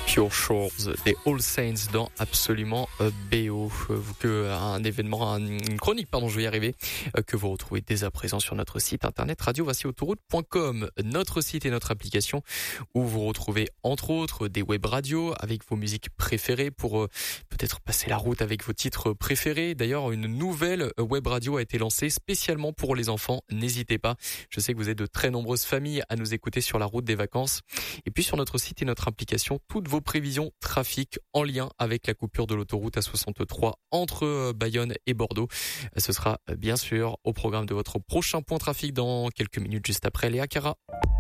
Pure Shores des All Saints dans Absolument BO, une chronique, je vais y arriver, que vous retrouvez dès à présent sur notre site internet radio-autoroute.com, notre site et notre application où vous retrouvez entre autres des web radios avec vos musiques préférées pour peut-être passer la route avec vos titres préférés. D'ailleurs, une nouvelle web radio a été lancée spécialement pour les enfants. N'hésitez pas. Je sais que vous êtes de très nombreuses familles à nous écouter sur la route des vacances. Et puis sur notre site et notre application, toutes vos prévisions trafic en lien avec la coupure de l'autoroute A63 entre Bayonne et Bordeaux. Ce sera bien sûr au programme de votre prochain point trafic dans quelques minutes juste après Léa Cara.